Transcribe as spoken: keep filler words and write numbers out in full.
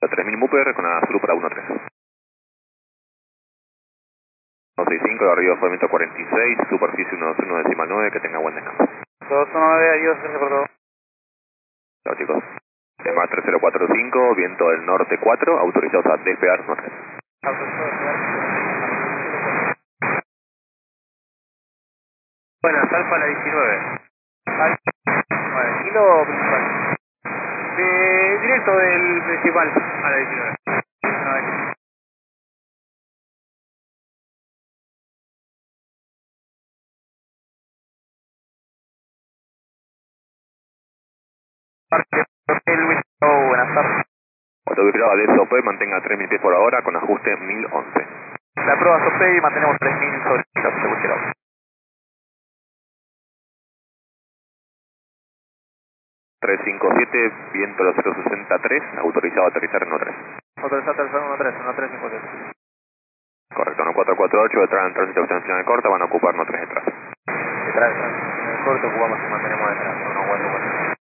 tres mil M U P R con Azul para uno tres. uno seis cinco, arriba fue cuarenta y seis, superficie uno uno decimal nueve, que tenga buen descanso. dos uno nueve, adiós, gracias por todo. Chao chicos. EMAR tres cero cuatro cinco, viento del norte cuatro, autorizados a despegar uno tres. Buenas, Alfa a la diecinueve. Alfa, vale, kilo principal. De, directo del principal a la diecinueve. No, es- Parque Hotel Winslow, buenas tardes. Autovirado de S O P, mantenga tres mil pies por hora con ajuste mil once. La prueba S O P y mantenemos tres mil sobre la seguridad. trescientos cincuenta y siete, viento los cero sesenta y tres, autorizado a aterrizar en uno tres. Autorizado tercero uno tres, uno tres cinco siete. Correcto, uno cuatro cuatro ocho, detrás en tránsito opción final corta, van a ocupar uno tres detrás. Detrás, en el corto jugamos y mantenemos detrás, uno cuatro cuatro.